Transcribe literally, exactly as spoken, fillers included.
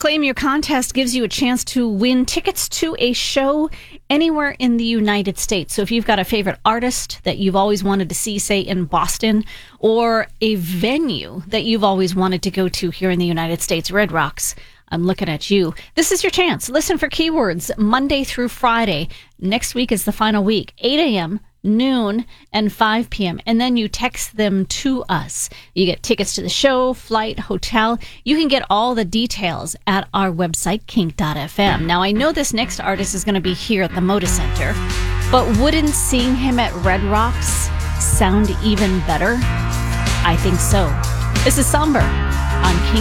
Claim Your Contest gives you a chance to win tickets to a show anywhere in the United States. So if you've got a favorite artist that you've always wanted to see, say in Boston, or a venue that you've always wanted to go to here in the United States, Red Rocks, I'm looking at you. This is your chance. Listen for keywords Monday through Friday. Next week is the final week, eight a.m., noon, and five p.m. And then you text them to us. You get tickets to the show, flight, hotel. You can get all the details at our website, kink dot f m. Now, I know this next artist is going to be here at the Moda Center, but wouldn't seeing him at Red Rocks sound even better? I think so. This is Somber on Kink.